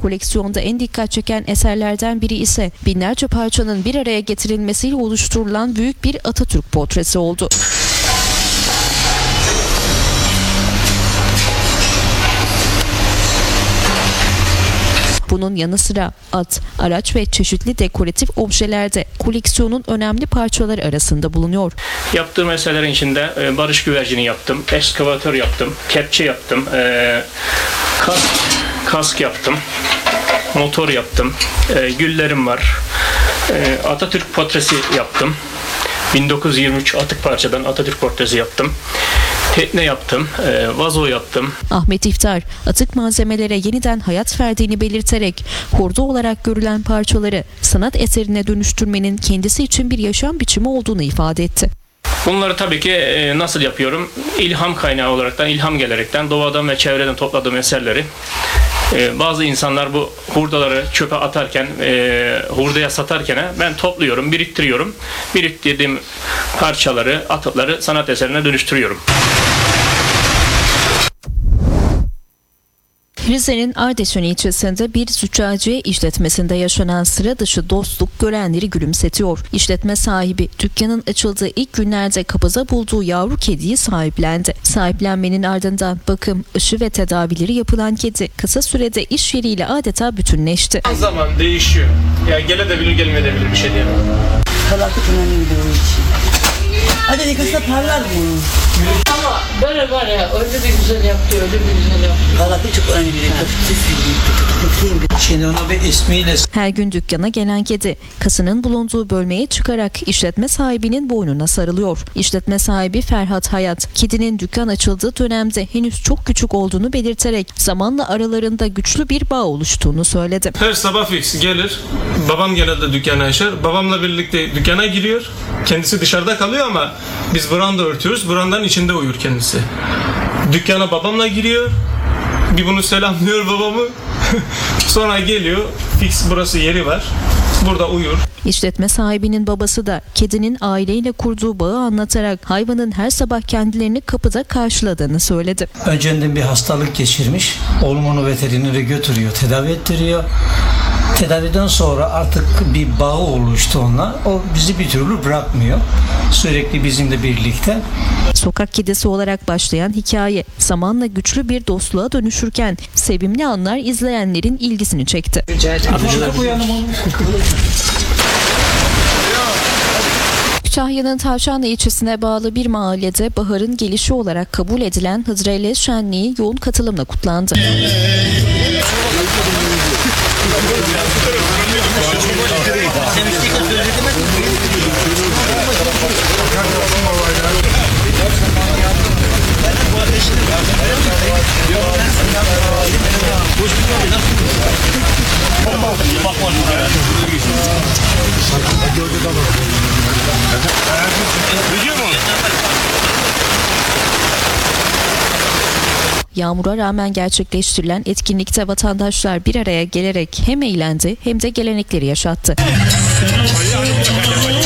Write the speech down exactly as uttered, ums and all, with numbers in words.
Koleksiyonda en dikkat çeken eserlerden biri ise binlerce parçanın bir araya getirilmesiyle oluşturulan büyük bir Atatürk portresi oldu. Bunun yanı sıra at, araç ve çeşitli dekoratif objeler de koleksiyonun önemli parçaları arasında bulunuyor. Yaptığım eserlerin içinde barış güvercini yaptım, ekskavatör yaptım, kepçe yaptım, kask, kask yaptım, motor yaptım, güllerim var, Atatürk portresi yaptım. bin dokuz yüz yirmi üç atık parçadan Atatürk portresi yaptım. Tekne yaptım, vazo yaptım. Ahmet İftar, atık malzemelere yeniden hayat verdiğini belirterek hurda olarak görülen parçaları sanat eserine dönüştürmenin kendisi için bir yaşam biçimi olduğunu ifade etti. Bunları tabii ki nasıl yapıyorum? İlham kaynağı olaraktan, ilham gelerekten doğadan ve çevreden topladığım eserleri bazı insanlar bu hurdaları çöpe atarken, hurdaya satarken ben topluyorum, biriktiriyorum. Biriktirdiğim parçaları, atıkları sanat eserine dönüştürüyorum. Rize'nin Ardeşen ilçesinde bir züccaciye işletmesinde yaşanan sıra dışı dostluk görenleri gülümsetiyor. İşletme sahibi dükkanın açıldığı ilk günlerde kapıda bulduğu yavru kediyi sahiplendi. Sahiplenmenin ardından bakım, aşı ve tedavileri yapılan kedi kısa sürede iş yeriyle adeta bütünleşti. Zaman değişiyor. Ya gelebilir, gelmeyebilir bir şey diyemem. Parlaklık önemli bir için. Hadi dikkat parlar mı? Ama böyle var ya, öyle de güzel yaptı, öyle de güzel yaptı. Parlaklık çok önemli bir Şimdi ona bir ismiyle. Her gün dükkana gelen kedi kasının bulunduğu bölmeye çıkarak işletme sahibinin boynuna sarılıyor. İşletme sahibi Ferhat Hayat, kedinin dükkan açıldığı dönemde henüz çok küçük olduğunu belirterek zamanla aralarında güçlü bir bağ oluştuğunu söyledi. Her sabah fix gelir, babam genelde dükkana açar, babamla birlikte dükkana giriyor, kendisi dışarıda kalıyor ama biz branda örtüyoruz, brandanın içinde uyur kendisi. Dükkana babamla giriyor, bir bunu selamlıyor babamı, sonra geliyor, fix burası yeri var, burada uyur. İşletme sahibinin babası da kedinin aileyle kurduğu bağı anlatarak hayvanın her sabah kendilerini kapıda karşıladığını söyledi. Önceden bir hastalık geçirmiş, oğlum onu veterinere götürüyor, tedavi ettiriyor. Tedaviden sonra artık bir bağı oluştu onunla. O bizi bir türlü bırakmıyor. Sürekli bizimle birlikte. Sokak kedisi olarak başlayan hikaye zamanla güçlü bir dostluğa dönüşürken sevimli anlar izleyenlerin ilgisini çekti. Kütahya'nın Tavşanlı ilçesine bağlı bir mahallede baharın gelişi olarak kabul edilen Hıdrellez Şenliği yoğun katılımla kutlandı. Yağmura rağmen gerçekleştirilen etkinlikte vatandaşlar bir araya gelerek hem eğlendi hem de gelenekleri yaşattı.